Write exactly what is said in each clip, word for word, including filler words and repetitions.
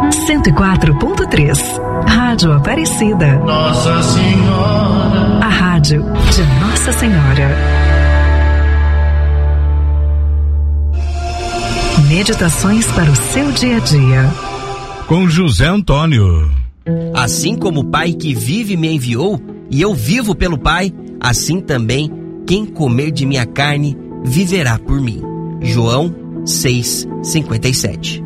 cento e quatro ponto três. Rádio Aparecida. Nossa Senhora. A rádio de Nossa Senhora. Meditações para o seu dia a dia. Com José Antônio. Assim como o Pai que vive me enviou, e eu vivo pelo Pai, assim também quem comer de minha carne viverá por mim. João seis, cinquenta e sete.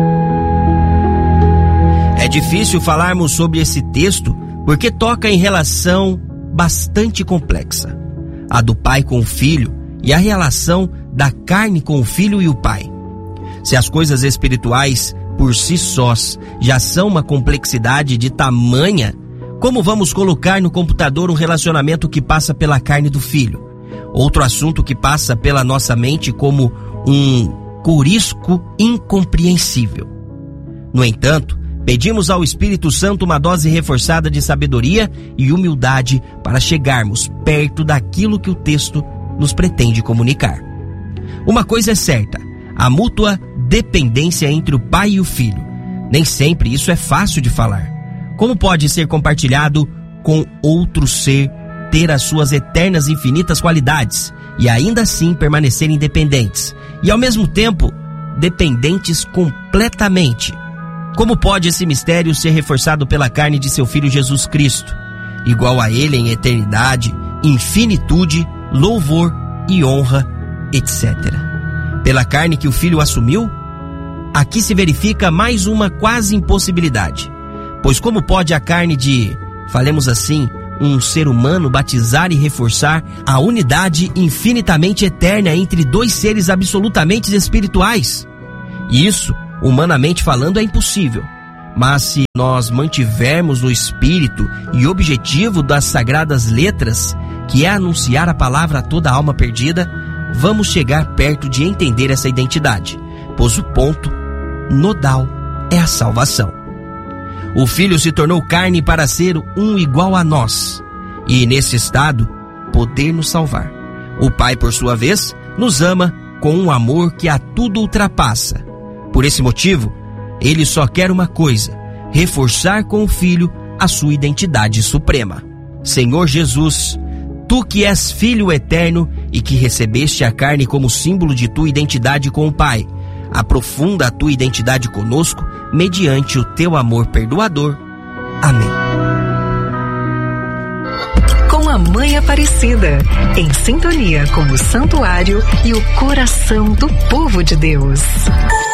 É difícil falarmos sobre esse texto porque toca em relação bastante complexa. A do pai com o filho e a relação da carne com o filho e o pai. Se as coisas espirituais por si sós já são uma complexidade de tamanha, como vamos colocar no computador um relacionamento que passa pela carne do filho? Outro assunto que passa pela nossa mente como um corisco incompreensível. No entanto, pedimos ao Espírito Santo uma dose reforçada de sabedoria e humildade para chegarmos perto daquilo que o texto nos pretende comunicar. Uma coisa é certa, a mútua dependência entre o pai e o filho. Nem sempre isso é fácil de falar. Como pode ser compartilhado com outro ser, ter as suas eternas e infinitas qualidades e ainda assim permanecer independentes e ao mesmo tempo dependentes completamente? Como pode esse mistério ser reforçado pela carne de seu Filho Jesus Cristo, igual a ele em eternidade, infinitude, louvor e honra, etcétera? Pela carne que o Filho assumiu? Aqui se verifica mais uma quase impossibilidade, pois como pode a carne de, falemos assim, um ser humano batizar e reforçar a unidade infinitamente eterna entre dois seres absolutamente espirituais? Isso, humanamente falando, é impossível. Mas se nós mantivermos o espírito e objetivo das sagradas letras, que é anunciar a palavra a toda alma perdida, vamos chegar perto de entender essa identidade, pois o ponto nodal é a salvação. O Filho se tornou carne para ser um igual a nós, e nesse estado, poder nos salvar. O Pai, por sua vez, nos ama com um amor que a tudo ultrapassa. Por esse motivo, ele só quer uma coisa: reforçar com o Filho a sua identidade suprema. Senhor Jesus, tu que és Filho eterno e que recebeste a carne como símbolo de tua identidade com o Pai, aprofunda a tua identidade conosco mediante o teu amor perdoador. Amém. Com a Mãe Aparecida, em sintonia com o santuário e o coração do povo de Deus.